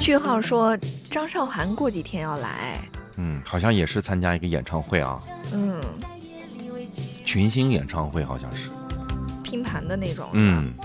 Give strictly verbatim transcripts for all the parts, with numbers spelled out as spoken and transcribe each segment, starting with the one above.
句号说张韶涵过几天要来， 嗯，好像也是参加一个演唱会啊， 嗯， 群星演唱会好像是拼盘的那种。 嗯，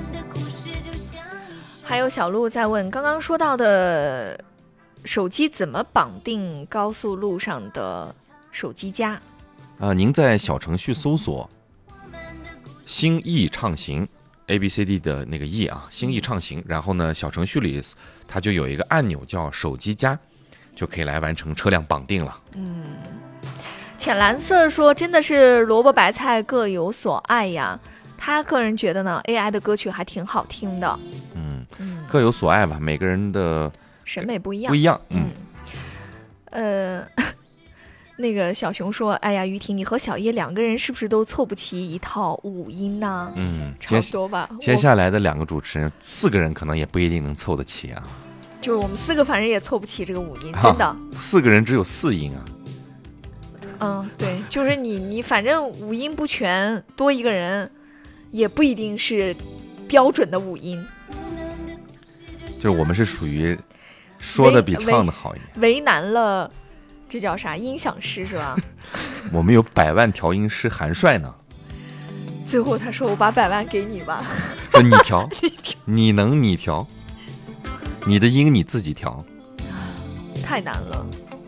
还有小鹿在问，刚刚说到的手机怎么绑定高速路上的手机架？ 呃，您在小程序搜索星易畅行 A B C D 的那个 E 啊，星易畅行，然后呢，小程序里它就有一个按钮叫手机夹，就可以来完成车辆绑定了。 嗯，浅蓝色说真的是萝卜白菜各有所爱呀，他个人觉得呢 A I 的歌曲还挺好听的。 嗯， 嗯， 各有所爱吧，每个人的审美不一样不一样。嗯， 嗯呃。那个小熊说：“哎呀，于婷，你和小叶两个人是不是都凑不齐一套五音呢？” 嗯， 差不多吧。 接下来的两个主持人，四个人可能也不一定能凑得齐啊。 就是我们四个，反正也凑不齐这个五音，真的。 啊、四个人只有四音啊。 嗯，对，就是你，你反正五音不全，多一个人也不一定是标准的五音。 就是我们是属于说的比唱的好一点， 为, 为难了。这叫啥？音响师是吧？ 我们有百万调音师韩帅呢。 最后他说：“我把百万给你吧。” 说你调，你能你调，你的音你自己调， 太难了。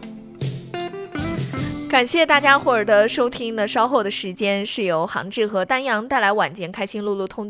感谢大家伙儿的收听呢，稍后的时间是由杭志和丹阳带来晚间开心路路通。